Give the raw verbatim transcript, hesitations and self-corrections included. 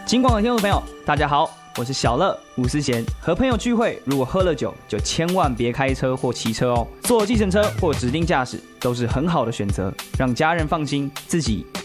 金广的听众朋友，大家好，我是小乐吴思贤。和朋友聚会，如果喝了酒，就千万别开车或骑车哦。坐计程车或指定驾驶都是很好的选择，让家人放心，自己